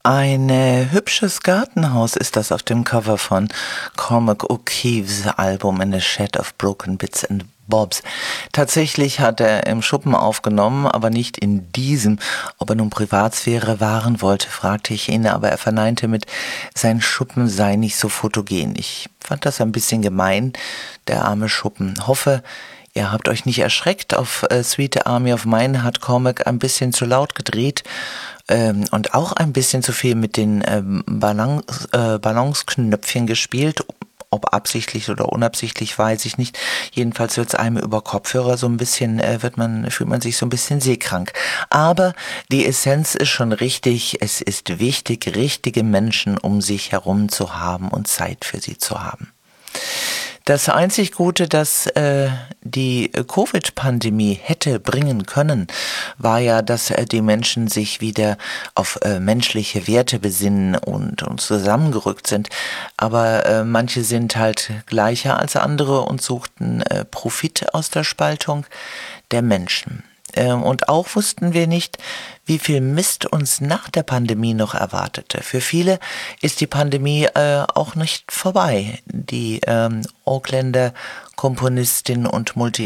Ein hübsches Gartenhaus ist das auf dem Cover von Cormac O'Keefes Album In a Shed of Broken Bits and Bobs. Tatsächlich hat er im Schuppen aufgenommen, aber nicht in diesem. Ob er nun Privatsphäre wahren wollte, fragte ich ihn, aber er verneinte mit, sein Schuppen sei nicht so fotogen. Ich fand das ein bisschen gemein, der arme Schuppen. Hoffe, ihr habt euch nicht erschreckt. Auf Sweet Army of Mine hat Cormac ein bisschen zu laut gedreht und auch ein bisschen zu viel mit den Balanceknöpfchen gespielt. Ob absichtlich oder unabsichtlich, weiß ich nicht. Jedenfalls wird es einem über Kopfhörer so ein bisschen, fühlt man sich so ein bisschen seekrank. Aber die Essenz ist schon richtig. Es ist wichtig, richtige Menschen um sich herum zu haben und Zeit für sie zu haben. Das einzig Gute, das die Covid-Pandemie hätte bringen können, war ja, dass die Menschen sich wieder auf menschliche Werte besinnen und zusammengerückt sind. Aber manche sind halt gleicher als andere und suchten Profit aus der Spaltung der Menschen. Und auch wussten wir nicht, wie viel Mist uns nach der Pandemie noch erwartete. Für viele ist die Pandemie auch nicht vorbei. Die Auckländer Komponistin und